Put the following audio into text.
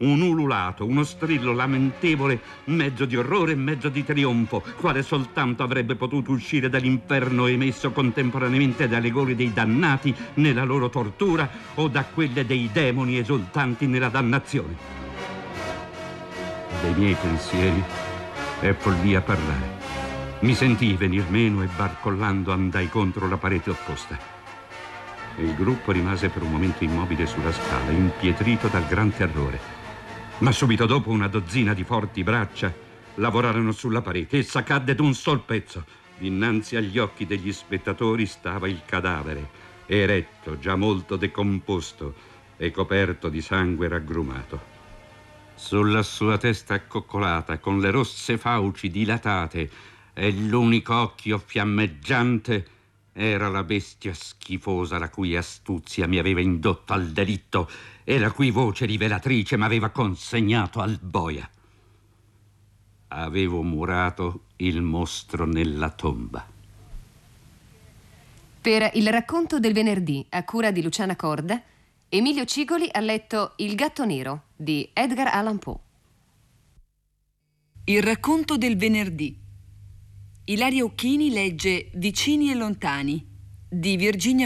un ululato, uno strillo lamentevole, mezzo di orrore e mezzo di trionfo, quale soltanto avrebbe potuto uscire dall'inferno emesso contemporaneamente dalle gole dei dannati nella loro tortura o da quelle dei demoni esultanti nella dannazione. Dei miei pensieri è follia parlare. Mi sentii venir meno e barcollando andai contro la parete opposta. Il gruppo rimase per un momento immobile sulla scala, impietrito dal gran terrore. Ma subito dopo una dozzina di forti braccia lavorarono sulla parete. Essa cadde d'un sol pezzo. Dinanzi agli occhi degli spettatori stava il cadavere, eretto, già molto decomposto e coperto di sangue raggrumato. Sulla sua testa accoccolata, con le rosse fauci dilatate e l'unico occhio fiammeggiante, era la bestia schifosa la cui astuzia mi aveva indotto al delitto e la cui voce rivelatrice m'aveva consegnato al boia. Avevo murato il mostro nella tomba. Per il racconto del venerdì, a cura di Luciana Corda, Emilio Cigoli ha letto Il gatto nero di Edgar Allan Poe. Il racconto del venerdì. Ilaria Occhini legge Vicini e lontani di Virginia